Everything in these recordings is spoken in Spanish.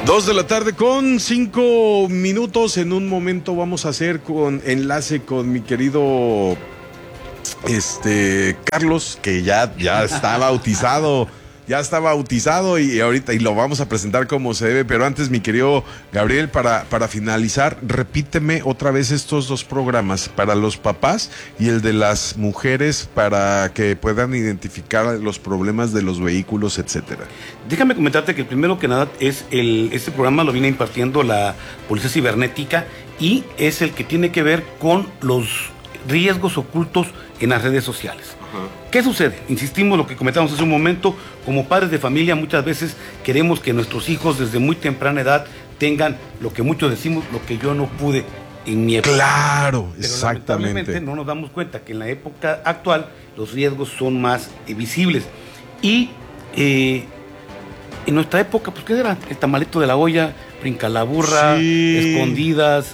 2:05 p.m. En un momento vamos a hacer enlace con mi querido Carlos, que ya está bautizado. Ya está bautizado y ahorita lo vamos a presentar como se debe, pero antes, mi querido Gabriel, para finalizar, repíteme otra vez estos dos programas, para los papás y el de las mujeres, para que puedan identificar los problemas de los vehículos, etcétera. Déjame comentarte que el primero que nada es este programa lo viene impartiendo la Policía Cibernética y es el que tiene que ver con los riesgos ocultos en las redes sociales. ¿Qué sucede? Insistimos lo que comentamos hace un momento, como padres de familia muchas veces queremos que nuestros hijos desde muy temprana edad tengan lo que muchos decimos, lo que yo no pude en mi época. Claro, pero exactamente. lamentablemente no nos damos cuenta que en la época actual los riesgos son más visibles. Y en nuestra época, pues ¿qué era? El tamalito de la olla, brinca la burra, sí. Escondidas,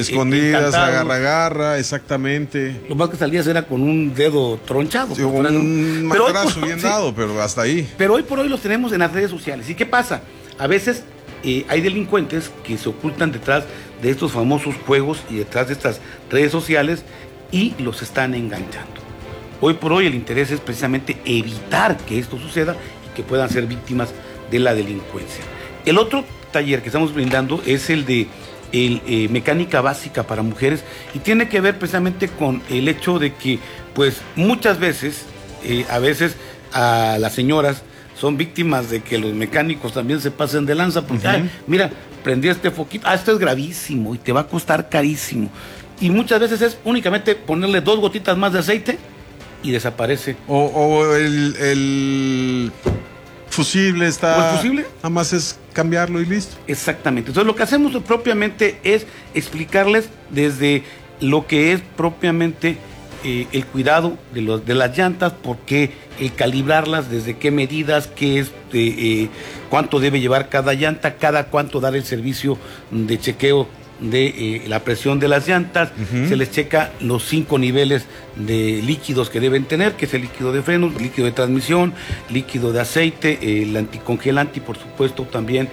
agarra, exactamente. Lo más que salías era con un dedo tronchado. Sí, un matrazo bien dado, pero hasta ahí. Pero hoy por hoy los tenemos en las redes sociales. ¿Y qué pasa? A veces hay delincuentes que se ocultan detrás de estos famosos juegos y detrás de estas redes sociales y los están enganchando. Hoy por hoy el interés es precisamente evitar que esto suceda y que puedan ser víctimas de la delincuencia. El otro taller que estamos brindando es el de mecánica básica para mujeres y tiene que ver precisamente con el hecho de que pues muchas veces a veces a las señoras son víctimas de que los mecánicos también se pasen de lanza porque ay, mira, prendí este foquito, esto es gravísimo y te va a costar carísimo, y muchas veces es únicamente ponerle 2 gotitas más de aceite y desaparece. O el fusible está. ¿O el fusible? Nada más es cambiarlo y listo. Exactamente. Entonces lo que hacemos propiamente es explicarles desde lo que es propiamente el cuidado de las llantas, por qué calibrarlas, desde qué medidas, qué es cuánto debe llevar cada llanta, cada cuánto dar el servicio de chequeo de la presión de las llantas. Se les checa los 5 niveles de líquidos que deben tener, que es el líquido de frenos, líquido de transmisión, líquido de aceite, el anticongelante y por supuesto también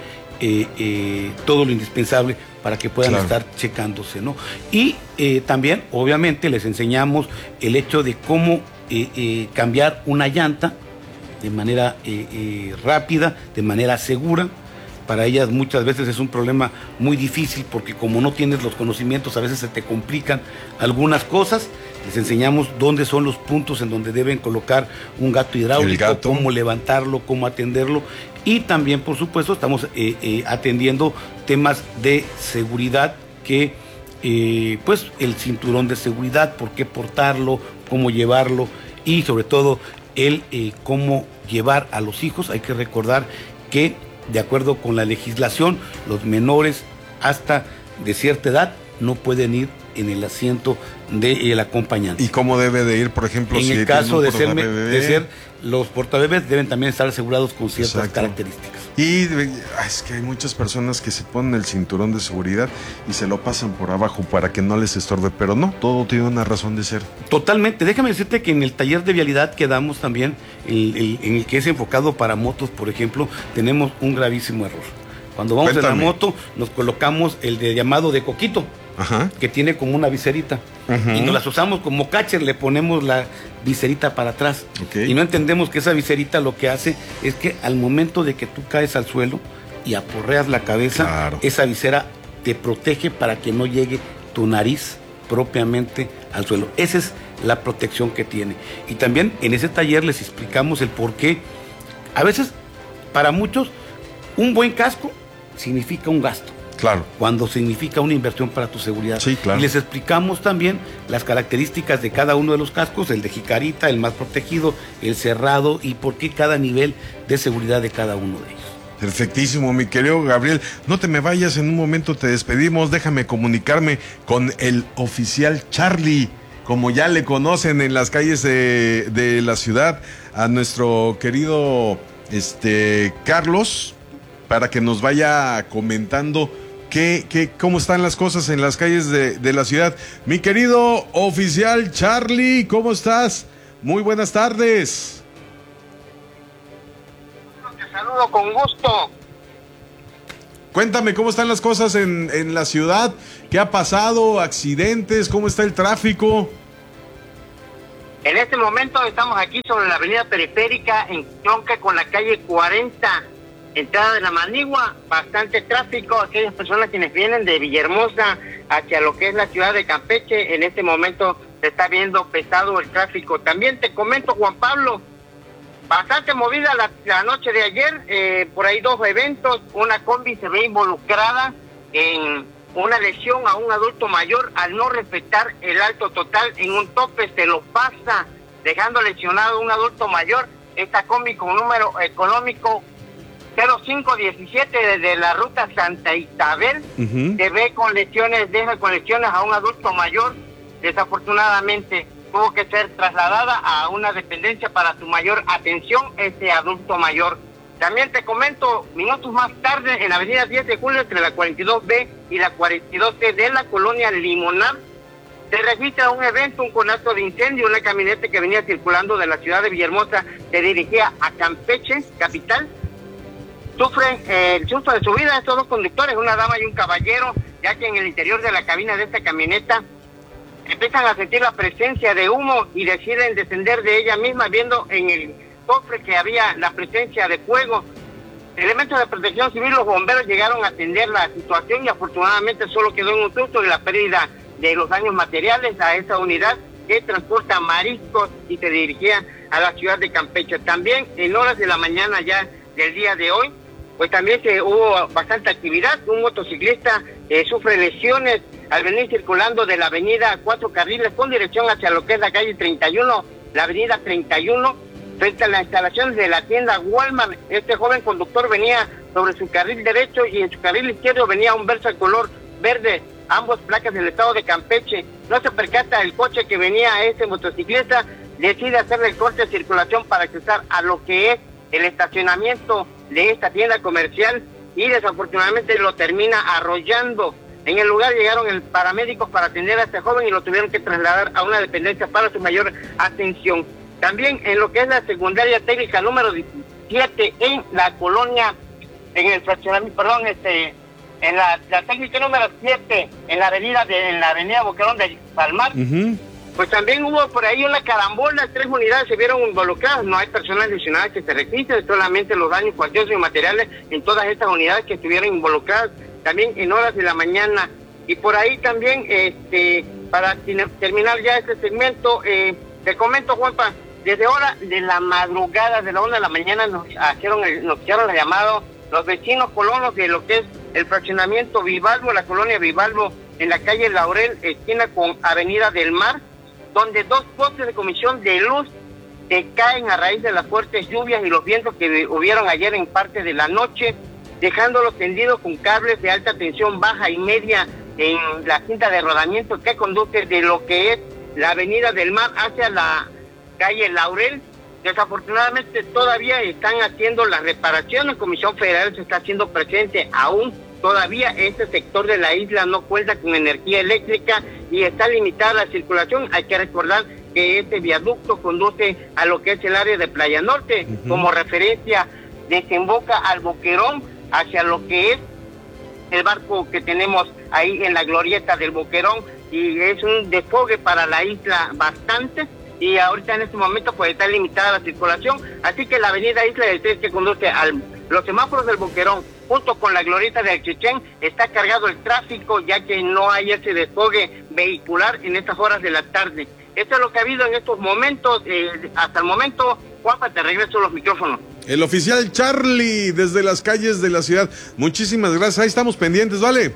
todo lo indispensable para que puedan estar checándose, ¿no? Y también obviamente les enseñamos el hecho de cómo cambiar una llanta de manera rápida, de manera segura. Para ellas muchas veces es un problema muy difícil porque como no tienes los conocimientos a veces se te complican algunas cosas. Les enseñamos dónde son los puntos en donde deben colocar un gato hidráulico, cómo levantarlo, cómo atenderlo, y también por supuesto estamos atendiendo temas de seguridad, que pues el cinturón de seguridad, por qué portarlo, cómo llevarlo y sobre todo cómo llevar a los hijos. Hay que recordar que de acuerdo con la legislación, los menores hasta de cierta edad no pueden ir en el asiento del acompañante. ¿Y cómo debe de ir, por ejemplo, en si el caso de ser los portabebés deben también estar asegurados con ciertas características? Y es que hay muchas personas que se ponen el cinturón de seguridad y se lo pasan por abajo para que no les estorbe, pero no, todo tiene una razón de ser. Totalmente. Déjame decirte que en el taller de vialidad que damos también, en el que es enfocado para motos, por ejemplo, tenemos un gravísimo error. Cuando vamos en la moto, nos colocamos el llamado de coquito, que tiene como una viserita, y nos las usamos como catcher, le ponemos la viserita para atrás, y no entendemos que esa viserita lo que hace es que al momento de que tú caes al suelo y aporreas la cabeza, esa visera te protege para que no llegue tu nariz propiamente al suelo. Esa es la protección que tiene. Y también en ese taller les explicamos el por qué a veces para muchos un buen casco significa un gasto. Claro. Cuando significa una inversión para tu seguridad. Sí, claro. Y les explicamos también las características de cada uno de los cascos, el de jicarita, el más protegido, el cerrado, y por qué cada nivel de seguridad de cada uno de ellos. Perfectísimo, mi querido Gabriel. No te me vayas, en un momento te despedimos. Déjame comunicarme con el oficial Charlie, como ya le conocen en las calles de la ciudad, a nuestro querido Carlos, para que nos vaya comentando cómo están las cosas en las calles de la ciudad. Mi querido oficial Charlie, ¿cómo estás? Muy buenas tardes. Te saludo con gusto. Cuéntame, ¿cómo están las cosas en la ciudad? ¿Qué ha pasado? ¿Accidentes? ¿Cómo está el tráfico? En este momento estamos aquí sobre la avenida periférica en tronca con la calle 40, entrada de la Manigua, bastante tráfico. Aquellas personas quienes vienen de Villahermosa hacia lo que es la ciudad de Campeche, en este momento se está viendo pesado el tráfico. También te comento, Juan Pablo, bastante movida la noche de ayer, por ahí 2 eventos. Una combi se ve involucrada en una lesión a un adulto mayor al no respetar el alto total en un tope, se lo pasa, dejando lesionado a un adulto mayor. Esta combi con número económico 0517 desde la ruta Santa Isabel, se ve con lesiones, deja con lesiones a un adulto mayor. Desafortunadamente tuvo que ser trasladada a una dependencia para su mayor atención ese adulto mayor. También te comento, minutos más tarde, en la avenida 10 de julio, entre la 42B y la 42C de la colonia Limonar, se registra un evento, un conato de incendio. Una camioneta que venía circulando de la ciudad de Villahermosa se dirigía a Campeche, capital. Sufren el susto de su vida estos 2 conductores, una dama y un caballero, ya que en el interior de la cabina de esta camioneta empiezan a sentir la presencia de humo y deciden descender de ella misma, viendo en el cofre que había la presencia de fuego. Elementos de protección civil, los bomberos llegaron a atender la situación y afortunadamente solo quedó en un susto y la pérdida de los daños materiales a esa unidad que transporta mariscos y se dirigía a la ciudad de Campeche. También en horas de la mañana ya del día de hoy, pues también hubo bastante actividad. Un motociclista sufre lesiones al venir circulando de la avenida 4 carriles con dirección hacia lo que es la calle 31, la avenida 31, frente a las instalaciones de la tienda Walmart. Este joven conductor venía sobre su carril derecho y en su carril izquierdo venía un Versa color verde, ambos placas del estado de Campeche. No se percata el coche que venía este motociclista, decide hacerle el corte de circulación para cruzar a lo que es el estacionamiento de esta tienda comercial y desafortunadamente lo termina arrollando. En el lugar llegaron paramédicos para atender a este joven y lo tuvieron que trasladar a una dependencia para su mayor atención. También en lo que es la secundaria técnica número 17 en la colonia, en el fraccionamiento, perdón, en la técnica número 7 en la avenida Boquerón de Palmar, pues también hubo por ahí una carambola, 3 unidades se vieron involucradas, no hay personas lesionadas que se registren, solamente los daños cuantiosos y materiales en todas estas unidades que estuvieron involucradas, también en horas de la mañana. Y por ahí también, para terminar ya este segmento, te comento, Juanpa, desde hora de la madrugada, de la 1 de la mañana, nos hicieron el llamado los vecinos colonos de lo que es el fraccionamiento Vivalvo, la colonia Vivalvo, en la calle Laurel, esquina con Avenida del Mar, donde 2 postes de comisión de luz se caen a raíz de las fuertes lluvias y los vientos que hubieron ayer en parte de la noche, dejándolos tendidos con cables de alta tensión baja y media en la cinta de rodamiento que conduce de lo que es la Avenida del Mar hacia la calle Laurel. Desafortunadamente todavía están haciendo las reparaciones, Comisión Federal se está haciendo presente aún. Todavía este sector de la isla no cuenta con energía eléctrica y está limitada la circulación. Hay que recordar que este viaducto conduce a lo que es el área de Playa Norte. Como referencia, desemboca al Boquerón hacia lo que es el barco que tenemos ahí en la glorieta del Boquerón y es un desfogue para la isla bastante. Y ahorita en este momento pues está limitada la circulación, así que la avenida Isla del Tres, que conduce a los semáforos del Boquerón junto con la glorieta del Chichén, está cargado el tráfico ya que no hay ese desfogue vehicular en estas horas de la tarde. Esto es lo que ha habido en estos momentos, hasta el momento. Juanpa, te regreso los micrófonos. El oficial Charlie desde las calles de la ciudad, muchísimas gracias, ahí estamos pendientes, ¿vale?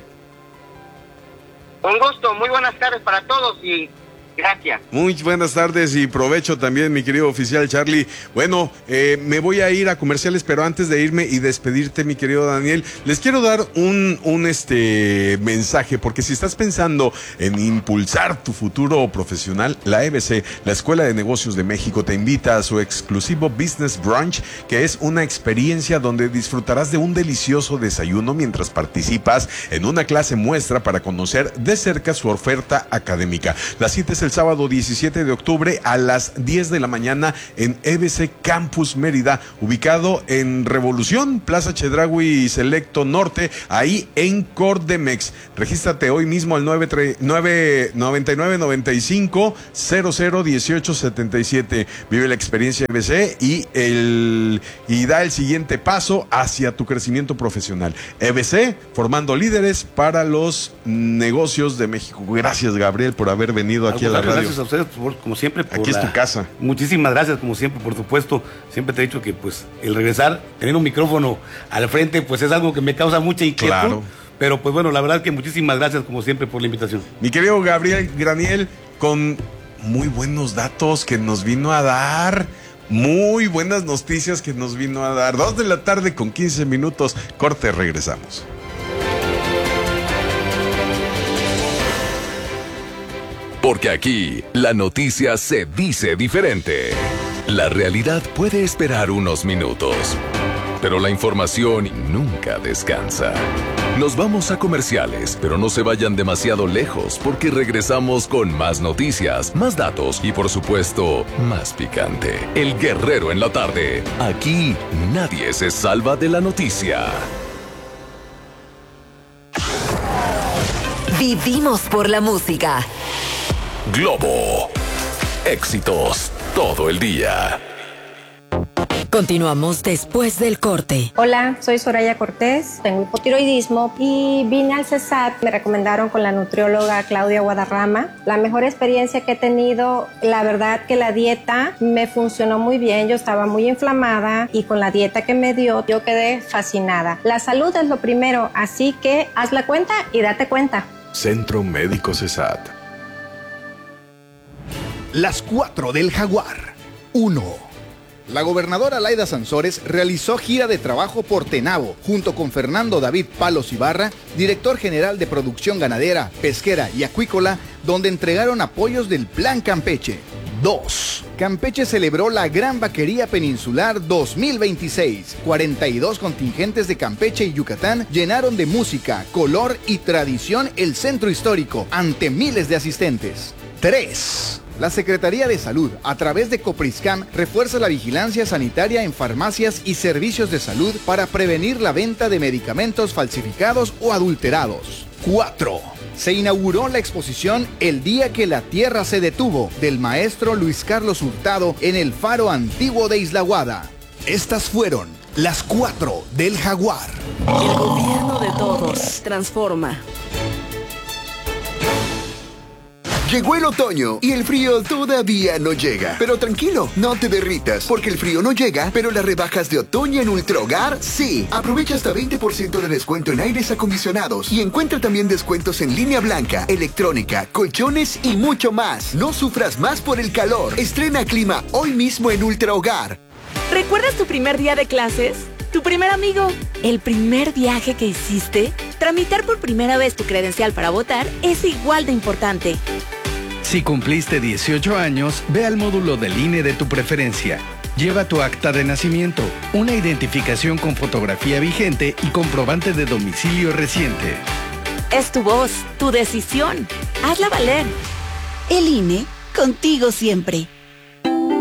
Con gusto, muy buenas tardes para todos y gracias. Muy buenas tardes y provecho también, mi querido oficial Charlie. Bueno, me voy a ir a comerciales, pero antes de irme y despedirte, mi querido Daniel, les quiero dar un mensaje, porque si estás pensando en impulsar tu futuro profesional, la EBC, la Escuela de Negocios de México, te invita a su exclusivo Business Brunch, que es una experiencia donde disfrutarás de un delicioso desayuno mientras participas en una clase muestra para conocer de cerca su oferta académica. La cita es el sábado 17 de octubre a las 10 de la mañana en EBC Campus Mérida, ubicado en Revolución, Plaza Chedraui Selecto Norte, ahí en Cordemex. Regístrate hoy mismo al 9995-001877. Vive la experiencia EBC y da el siguiente paso hacia tu crecimiento profesional. EBC, formando líderes para los negocios de México. Gracias, Gabriel, por haber venido aquí a la radio. Gracias a ustedes, como siempre. Aquí es tu casa. Muchísimas gracias, como siempre, por supuesto. Siempre te he dicho que pues el regresar, tener un micrófono al frente, pues es algo que me causa mucha inquietud. Claro. Pero pues bueno, la verdad que muchísimas gracias, como siempre, por la invitación. Mi querido Gabriel Graniel, con muy buenos datos que nos vino a dar. Muy buenas noticias que nos vino a dar. 2 de la tarde con 15 minutos. Corte, regresamos. Porque aquí la noticia se dice diferente. La realidad puede esperar unos minutos, pero la información nunca descansa. Nos vamos a comerciales, pero no se vayan demasiado lejos porque regresamos con más noticias, más datos y por supuesto, más picante. El Guerrero en la tarde. Aquí nadie se salva de la noticia. Vivimos por la música. Globo. Éxitos todo el día. Continuamos después del corte. Hola, soy Soraya Cortés, tengo hipotiroidismo y vine al CESAT. Me recomendaron con la nutrióloga Claudia Guadarrama. La mejor experiencia que he tenido, la verdad que la dieta me funcionó muy bien. Yo estaba muy inflamada y con la dieta que me dio, yo quedé fascinada. La salud es lo primero, así que haz la cuenta y date cuenta. Centro Médico CESAT. Las 4 del Jaguar. 1. La gobernadora Laida Sansores realizó gira de trabajo por Tenabo, junto con Fernando David Palos Ibarra, director general de producción ganadera, pesquera y acuícola, donde entregaron apoyos del Plan Campeche. 2. Campeche celebró la Gran Vaquería Peninsular 2026. 42 contingentes de Campeche y Yucatán llenaron de música, color y tradición el centro histórico ante miles de asistentes. 3. La Secretaría de Salud, a través de Copriscam, refuerza la vigilancia sanitaria en farmacias y servicios de salud para prevenir la venta de medicamentos falsificados o adulterados. 4. Se inauguró la exposición El día que la Tierra se detuvo, del maestro Luis Carlos Hurtado en el Faro Antiguo de Isla Guada. Estas fueron las 4 del Jaguar. El gobierno de todos transforma. Llegó el otoño y el frío todavía no llega. Pero tranquilo, no te derritas, porque el frío no llega, pero las rebajas de otoño en Ultrahogar sí. Aprovecha hasta 20% de descuento en aires acondicionados y encuentra también descuentos en línea blanca, electrónica, colchones y mucho más. No sufras más por el calor. Estrena clima hoy mismo en Ultrahogar. ¿Recuerdas tu primer día de clases? ¿Tu primer amigo? ¿El primer viaje que hiciste? Tramitar por primera vez tu credencial para votar es igual de importante. Si cumpliste 18 años, ve al módulo del INE de tu preferencia. Lleva tu acta de nacimiento, una identificación con fotografía vigente y comprobante de domicilio reciente. Es tu voz, tu decisión. Hazla valer. El INE, contigo siempre.